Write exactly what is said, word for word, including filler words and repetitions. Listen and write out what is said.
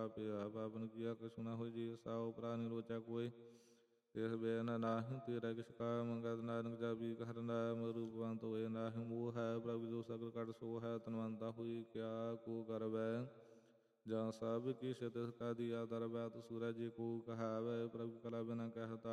ਪਾਪਿਆ ਪਾਪਨ ਕੀਆ ਕਛੁ ਨ ਹੋਇ। ਜੀ ਸਾਉ ਪ੍ਰਾਨਿ ਲੋਚਾ ਕੋਇ ਤਿਸ ਬੇਨ ਨਾਹਿ ਤੇਰਾ ਕਿਛ ਕਾਮ। ਗਦ ਨਾਨਕ ਜਾਬੀ ਹਰਿ ਨਾਮ ਰੂਪਵੰਤ ਹੋਏ। ਨਾਹਿ ਮੋਹ ਹੈ ਪ੍ਰਭੁ ਜੋ ਸਗਲ ਕਟ ਸੋ ਹੈ। ਤਨਵੰਤਾ ਹੋਈ ਕਿਆ ਕੋ ਕਰਵੈ ਜਾਂ ਸਭ ਕਿਛ ਤਿਸ ਕਾ ਦੀਆ ਦਰਬੈ। ਤਸੁਰੈ ਜੇ ਕੋ ਕਹਾਵੈ ਪ੍ਰਭੁ ਕਲਾ ਬਿਨਾ ਕਹਿ ਤਾ